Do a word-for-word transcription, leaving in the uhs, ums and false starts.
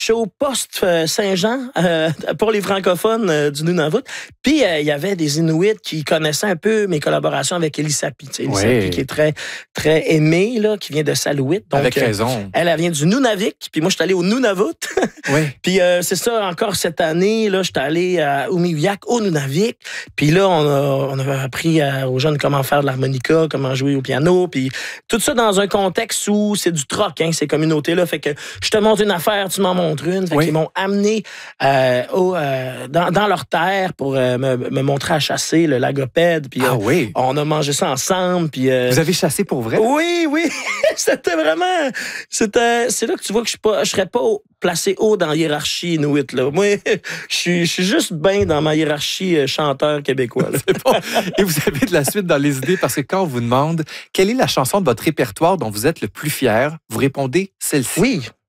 Je suis au poste euh, Saint-Jean euh, pour les francophones euh, du Nunavut. Puis, euh, il y avait des Inuits qui connaissaient un peu mes collaborations avec Elisapi. Tu sais, Elisapi Oui. qui est très, très aimée, là, qui vient de Salouit. Donc, Avec euh, raison. elle, elle vient du Nunavik. Puis moi, je suis allé au Nunavut. Oui. Puis euh, c'est ça, encore cette année, là, je suis allé à Umiviak, au Nunavik. Puis là, on a, on a appris à- aux jeunes comment faire de l'harmonica, comment jouer au piano. Puis tout ça dans un contexte où c'est du troc, hein, ces communautés-là. Fait que je te montre une affaire, tu m'en montres une. Fait Oui. qu'ils m'ont amené euh, au, euh, dans, dans leur terre pour euh, me, me montrer à chasser le lagopède. Puis Ah euh, oui. on a mangé ça ensemble. Puis euh, Vous avez chassé pour vrai? oui, oui. C'était vraiment. C'était, c'est là que tu vois que je ne serais pas au- placé haut dans la hiérarchie inuit. Là. Moi, je suis je suis juste bien dans ma hiérarchie euh, chanteur québécois. Là. C'est bon. Et vous avez de la suite dans les idées parce que quand on vous demande quelle est la chanson de votre répertoire dont vous êtes le plus fier, vous répondez celle-ci. Oui,